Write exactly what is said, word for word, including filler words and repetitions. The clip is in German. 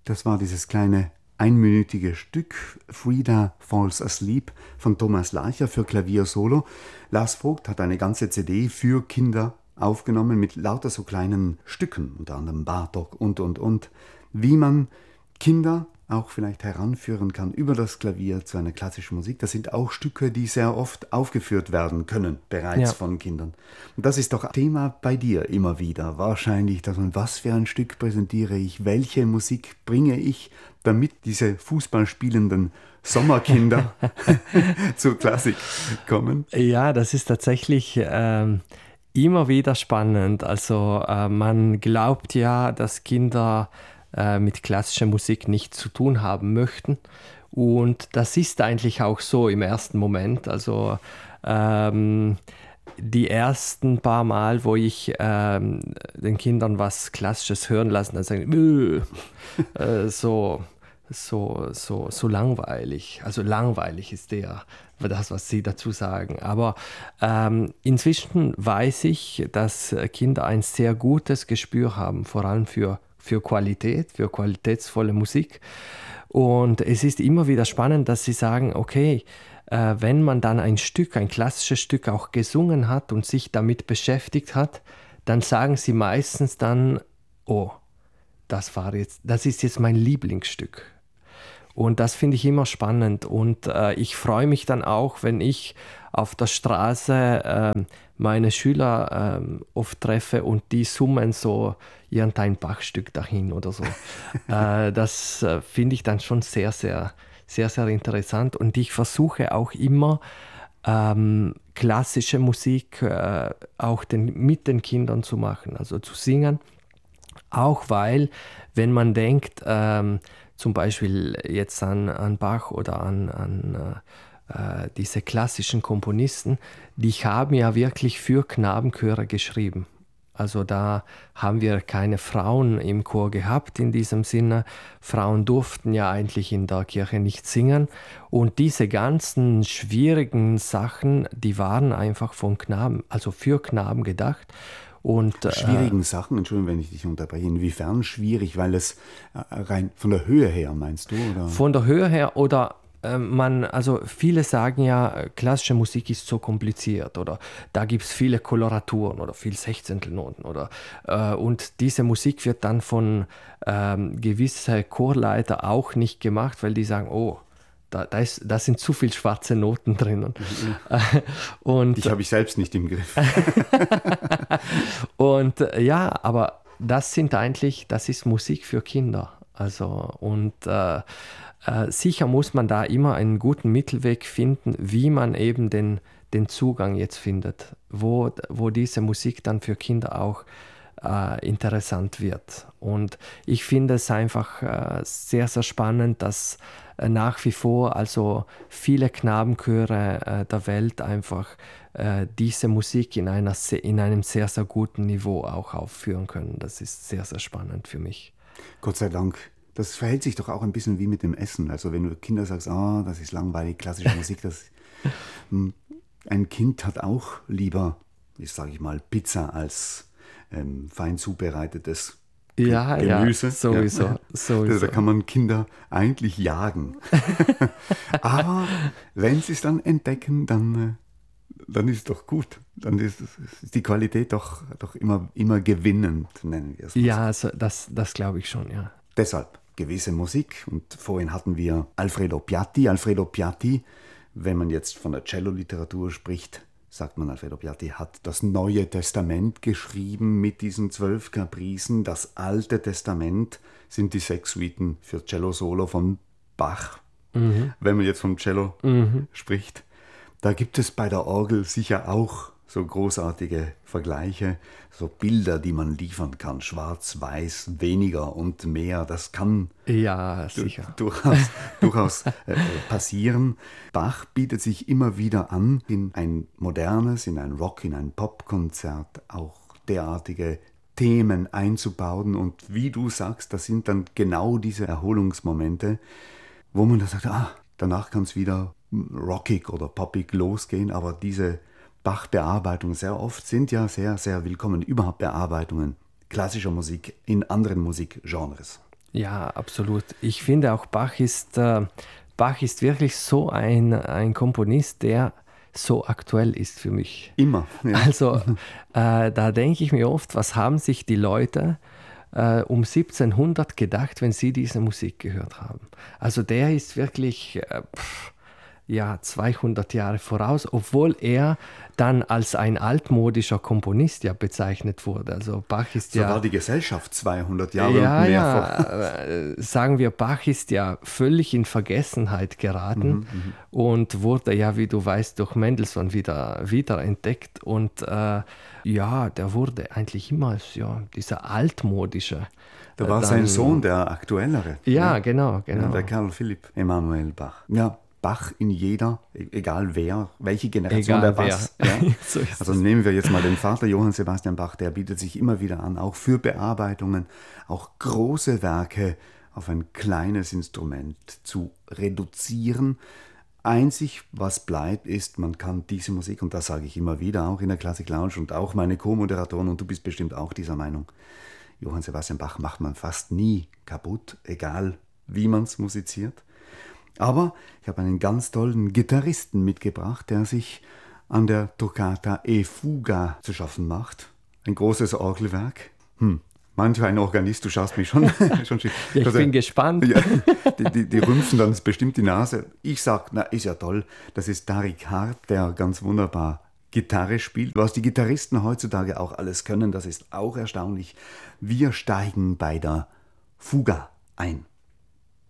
Das war dieses kleine einminütige Stück Frida Falls Asleep von Thomas Larcher für Klavier Solo. Lars Vogt hat eine ganze C D für Kinder aufgenommen mit lauter so kleinen Stücken, unter anderem Bartók und, und, und, wie man Kinder auch vielleicht heranführen kann über das Klavier zu einer klassischen Musik. Das sind auch Stücke, die sehr oft aufgeführt werden können, bereits ja. von Kindern. Und das ist doch Thema bei dir immer wieder. Wahrscheinlich, dass man, was für ein Stück präsentiere ich, welche Musik bringe ich, damit diese Fußballspielenden Sommerkinder zur Klassik kommen. Ja, das ist tatsächlich ähm, immer wieder spannend. Also äh, man glaubt ja, dass Kinder mit klassischer Musik nichts zu tun haben möchten. Und das ist eigentlich auch so im ersten Moment. Also ähm, die ersten paar Mal, wo ich ähm, den Kindern was Klassisches hören lasse, dann sagen die, äh, so, so, so, so langweilig. Also langweilig ist der, das, was sie dazu sagen. Aber ähm, inzwischen weiß ich, dass Kinder ein sehr gutes Gespür haben, vor allem für für Qualität, für qualitätsvolle Musik. Und es ist immer wieder spannend, dass sie sagen, okay, äh, wenn man dann ein Stück, ein klassisches Stück auch gesungen hat und sich damit beschäftigt hat, dann sagen sie meistens dann, oh, das war jetzt, das ist jetzt mein Lieblingsstück. Und das finde ich immer spannend. Und äh, ich freue mich dann auch, wenn ich auf der Straße äh, meine Schüler äh, oft treffe und die summen so irgendein Bachstück dahin oder so. äh, das äh, finde ich dann schon sehr, sehr, sehr, sehr interessant. Und ich versuche auch immer, ähm, klassische Musik äh, auch den, mit den Kindern zu machen, also zu singen. Auch weil, wenn man denkt, ähm, zum Beispiel jetzt an, an Bach oder an, an äh, diese klassischen Komponisten, die haben ja wirklich für Knabenchöre geschrieben. Also da haben wir keine Frauen im Chor gehabt in diesem Sinne. Frauen durften ja eigentlich in der Kirche nicht singen. Und diese ganzen schwierigen Sachen, die waren einfach von Knaben, also für Knaben gedacht. Und, schwierigen äh, Sachen, Entschuldigung, wenn ich dich unterbreche, inwiefern schwierig, weil es äh, rein von der Höhe her, meinst du? Oder? Von der Höhe her oder äh, man, also viele sagen ja, klassische Musik ist so kompliziert oder da gibt es viele Koloraturen oder viel Sechzehntelnoten oder äh, und diese Musik wird dann von ähm, gewissen Chorleiter auch nicht gemacht, weil die sagen, oh, Da, da, ist, da sind zu viele schwarze Noten drin. Und, mhm. und ich habe ich selbst nicht im Griff. und ja, aber das sind eigentlich, das ist Musik für Kinder. Also, und äh, äh, sicher muss man da immer einen guten Mittelweg finden, wie man eben den, den Zugang jetzt findet, wo, wo diese Musik dann für Kinder auch äh, interessant wird. Und ich finde es einfach äh, sehr, sehr spannend, dass nach wie vor also viele Knabenchöre äh, der Welt einfach äh, diese Musik in, einer, in einem sehr, sehr guten Niveau auch aufführen können. Das ist sehr, sehr spannend für mich. Gott sei Dank. Das verhält sich doch auch ein bisschen wie mit dem Essen. Also wenn du Kinder sagst, ah, das ist langweilig, klassische Musik, das ein Kind hat auch lieber, ich sage ich mal, Pizza als ähm, fein zubereitetes Ja, Gemüse. ja, sowieso, ja. sowieso. Da kann man Kinder eigentlich jagen. Aber wenn sie es dann entdecken, dann, dann ist es doch gut. Dann ist, ist die Qualität doch, doch immer, immer gewinnend, nennen wir es mal. Ja, also das, das glaube ich schon, ja. Deshalb gewisse Musik. Und vorhin hatten wir Alfredo Piatti. Alfredo Piatti, wenn man jetzt von der Cello-Literatur spricht, sagt man, Alfredo Piatti hat das Neue Testament geschrieben mit diesen zwölf Kapricen. Das Alte Testament sind die sechs Suiten für Cello Solo von Bach, mhm. wenn man jetzt vom Cello mhm. spricht. Da gibt es bei der Orgel sicher auch so großartige Vergleiche, so Bilder, die man liefern kann. Schwarz, weiß, weniger und mehr. Das kann ja, sicher. Du, durchaus, durchaus äh, passieren. Bach bietet sich immer wieder an, in ein modernes, in ein Rock, in ein Popkonzert auch derartige Themen einzubauen. Und wie du sagst, das sind dann genau diese Erholungsmomente, wo man dann sagt, ah, danach kann es wieder rockig oder poppig losgehen, aber diese Bach-Bearbeitungen sehr oft sind ja sehr, sehr willkommen. Überhaupt Bearbeitungen klassischer Musik in anderen Musikgenres. Ja, absolut. Ich finde auch Bach ist, äh, Bach ist wirklich so ein, ein Komponist, der so aktuell ist für mich. Immer. Ja. Also äh, da denke ich mir oft, was haben sich die Leute äh, um siebzehnhundert gedacht, wenn sie diese Musik gehört haben? Also der ist wirklich äh, pff, ja, zweihundert Jahre voraus, obwohl er dann als ein altmodischer Komponist ja bezeichnet wurde. Also Bach ist So ja... war die Gesellschaft zweihundert Jahre Ja, und mehr ja, vor. äh, sagen wir, Bach ist ja völlig in Vergessenheit geraten Mhm, und wurde ja, wie du weißt, durch Mendelssohn wieder, wieder entdeckt. Und äh, ja, der wurde eigentlich immer als ja, dieser altmodische. Da war äh, sein dann- Sohn der aktuellere. Ja, genau, Ja, genau. der Karl Philipp Emanuel Bach. Ja, Bach in jeder, e- egal wer, welche Generation Egal der wer. Bass. Ja. So ist Also es. nehmen wir jetzt mal den Vater Johann Sebastian Bach, der bietet sich immer wieder an, auch für Bearbeitungen, auch große Werke auf ein kleines Instrument zu reduzieren. Einzig, was bleibt, ist, man kann diese Musik, und das sage ich immer wieder, auch in der Classic Lounge und auch meine Co-Moderatoren, und du bist bestimmt auch dieser Meinung, Johann Sebastian Bach macht man fast nie kaputt, egal wie man es musiziert. Aber ich habe einen ganz tollen Gitarristen mitgebracht, der sich an der Toccata e Fuga zu schaffen macht. Ein großes Orgelwerk. Hm. Manch ein Organist, du schaust mich schon. schon schief. Ja, ich Also, bin gespannt. ja, die, die, die rümpfen dann bestimmt die Nase. Ich sag, na, ist ja toll. Das ist Tariq Hart, der ganz wunderbar Gitarre spielt. Was die Gitarristen heutzutage auch alles können, das ist auch erstaunlich. Wir steigen bei der Fuga ein.